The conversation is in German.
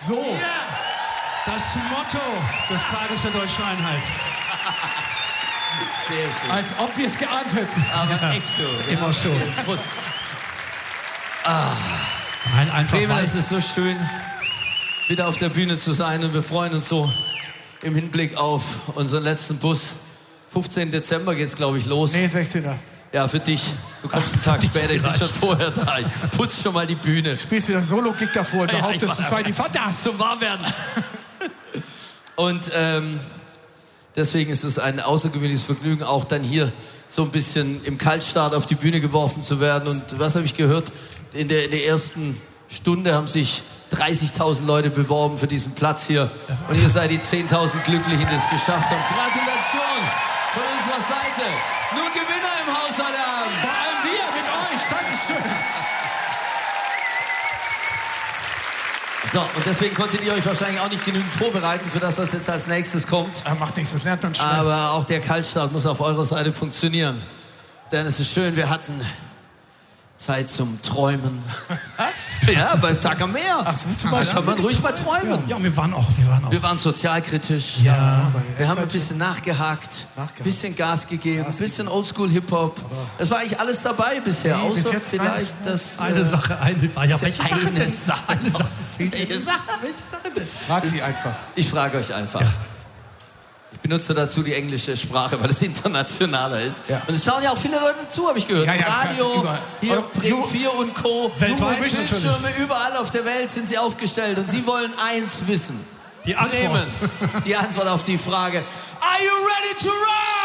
So. Ja, das Motto des Tages der Deutschen Einheit. Sehr schön. Als ob wir es geahnt hätten. Aber echt so. Immer schon. Brust. Nein, einfach Clemens, es ist so schön, wieder auf der Bühne zu sein. Und wir freuen uns so im Hinblick auf unseren letzten Bus. 15. Dezember geht's, glaube ich, los. Nee, 16er. Ja, für dich. Du kommst einen Tag später, ich bin schon vorher da. Ich putz schon mal die Bühne. Spielst wieder Solo-Gig davor und behauptest, es sei die Fanta. Zum Warmwerden. Und deswegen ist es ein außergewöhnliches Vergnügen, auch dann hier so ein bisschen im Kaltstart auf die Bühne geworfen zu werden. Und was habe ich gehört? In der ersten Stunde haben sich 30.000 Leute beworben für diesen Platz hier. Und ihr seid die 10.000 Glücklichen, die es geschafft haben. Gratulation von unserer Seite. Nur Gewinner im Haus heute Abend. Vor allem wir mit euch. Dankeschön. So, und deswegen konntet ihr euch wahrscheinlich auch nicht genügend vorbereiten für das, was jetzt als nächstes kommt. Macht nichts, das lernt man schnell. Aber auch der Kaltstart muss auf eurer Seite funktionieren. Denn es ist schön, wir hatten Zeit zum Träumen. Was? Ja, beim Tag am Meer. Ach, so, da kann man ruhig mal träumen. Ja, wir waren auch. Wir waren sozialkritisch. Ja, wir haben ein bisschen nachgehakt, ein bisschen Gas gegeben, ein bisschen Oldschool-Hip-Hop. Es war eigentlich alles dabei bisher, Nee, bis außer jetzt vielleicht das... Eine Sache, welche Sache Sache. Welche Sache? Frag sie einfach. Ich frage euch einfach. Ja. Ich benutze dazu die englische Sprache, weil es internationaler ist. Ja. Und es schauen ja auch viele Leute zu, habe ich gehört. Ja, Radio, hier Bremen 4 und Co. Weltweit. Bildschirme überall auf der Welt sind sie aufgestellt. Und sie wollen eins wissen. Die Antwort. Bremen, die Antwort auf die Frage. Are you ready to rock?